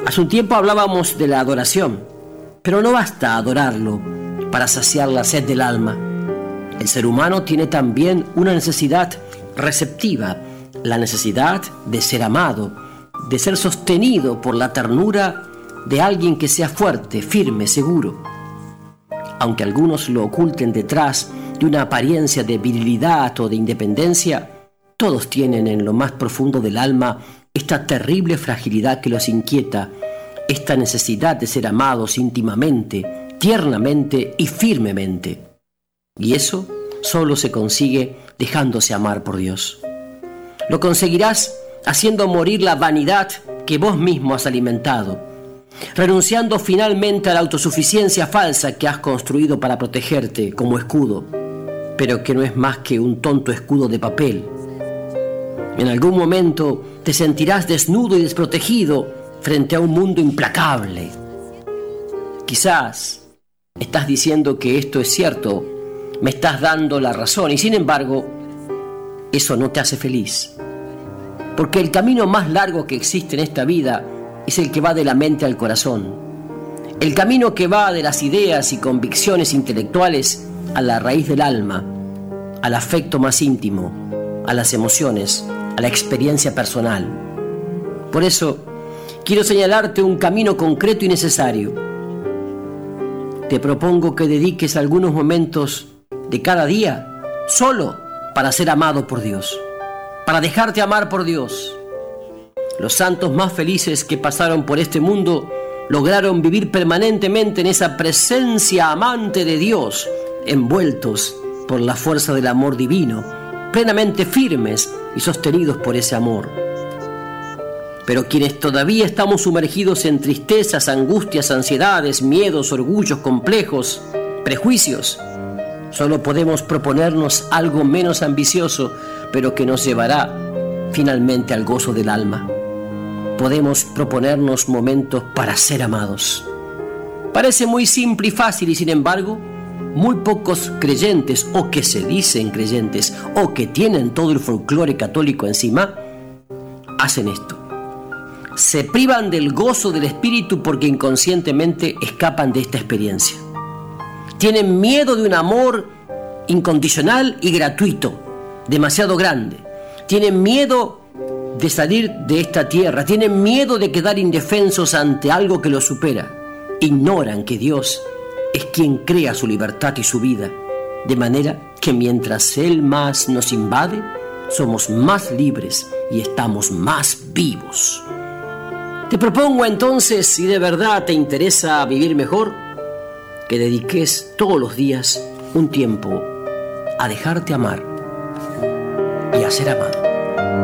Hace un tiempo hablábamos de la adoración, pero no basta adorarlo para saciar la sed del alma. El ser humano tiene también una necesidad receptiva, la necesidad de ser amado, de ser sostenido por la ternura de alguien que sea fuerte, firme, seguro. Aunque algunos lo oculten detrás de una apariencia de virilidad o de independencia, todos tienen en lo más profundo del alma esta terrible fragilidad que los inquieta, esta necesidad de ser amados íntimamente, tiernamente y firmemente. Y eso solo se consigue dejándose amar por Dios. Lo conseguirás haciendo morir la vanidad que vos mismo has alimentado, renunciando finalmente a la autosuficiencia falsa que has construido para protegerte como escudo, pero que no es más que un tonto escudo de papel. En algún momento te sentirás desnudo y desprotegido frente a un mundo implacable. Quizás estás diciendo que esto es cierto, me estás dando la razón, y sin embargo, eso no te hace feliz. Porque el camino más largo que existe en esta vida es el que va de la mente al corazón. El camino que va de las ideas y convicciones intelectuales a la raíz del alma, al afecto más íntimo, a las emociones, a la experiencia personal. Por eso, quiero señalarte un camino concreto y necesario. Te propongo que dediques algunos momentos de cada día solo para ser amado por Dios, para dejarte amar por Dios. Los santos más felices que pasaron por este mundo lograron vivir permanentemente en esa presencia amante de Dios, envueltos por la fuerza del amor divino, plenamente firmes y sostenidos por ese amor. Pero quienes todavía estamos sumergidos en tristezas, angustias, ansiedades, miedos, orgullos, complejos, prejuicios, solo podemos proponernos algo menos ambicioso, pero que nos llevará finalmente al gozo del alma. Podemos proponernos momentos para ser amados. Parece muy simple y fácil, y sin embargo, muy pocos creyentes, o que se dicen creyentes, o que tienen todo el folclore católico encima, hacen esto. Se privan del gozo del espíritu porque inconscientemente escapan de esta experiencia. Tienen miedo de un amor incondicional y gratuito, demasiado grande. Tienen miedo de salir de esta tierra. Tienen miedo de quedar indefensos ante algo que los supera. Ignoran que Dios es quien crea su libertad y su vida, de manera que mientras Él más nos invade, somos más libres y estamos más vivos. Te propongo entonces, si de verdad te interesa vivir mejor, que dediques todos los días un tiempo a dejarte amar y a ser amado.